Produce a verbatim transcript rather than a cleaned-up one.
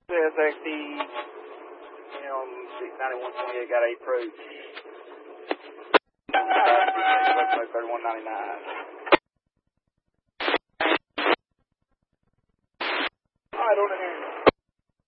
S X D, um, ninety-one twenty-eight, got a approach. thirty-one ninety-nine. All right, over here.